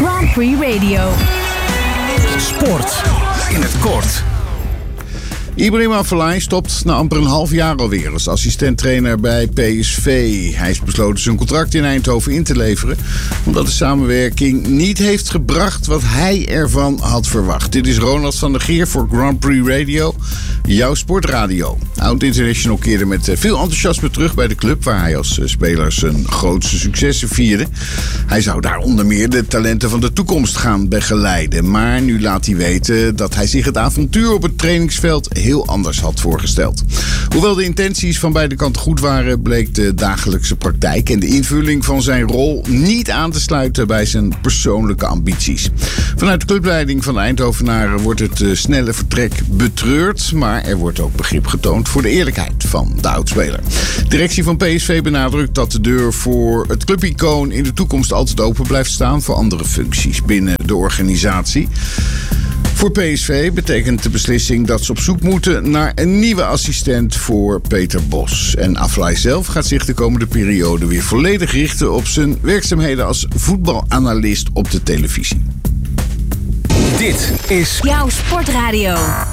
Grand Prix Radio. Sport in het kort. Ibrahim Afellay stopt na amper een half jaar alweer als assistent-trainer bij PSV. Hij is besloten zijn contract in Eindhoven in te leveren, omdat de samenwerking niet heeft gebracht wat hij ervan had verwacht. Dit is Ronald van der Geer voor Grand Prix Radio, jouw sportradio. Oud-international keerde met veel enthousiasme terug bij de club, waar hij als speler zijn grootste successen vierde. Hij zou daar onder meer de talenten van de toekomst gaan begeleiden. Maar nu laat hij weten dat hij zich het avontuur op het trainingsveld heel anders had voorgesteld. Hoewel de intenties van beide kanten goed waren, bleek de dagelijkse praktijk en de invulling van zijn rol niet aan te sluiten bij zijn persoonlijke ambities. Vanuit de clubleiding van de Eindhovenaren wordt het snelle vertrek betreurd, maar er wordt ook begrip getoond voor de eerlijkheid van de oudspeler. De directie van PSV benadrukt dat de deur voor het clubicoon in de toekomst altijd open blijft staan voor andere functies binnen de organisatie. Voor PSV betekent de beslissing dat ze op zoek moeten naar een nieuwe assistent voor Peter Bos. En Afellay zelf gaat zich de komende periode weer volledig richten op zijn werkzaamheden als voetbalanalist op de televisie. Dit is Jouw sportradio.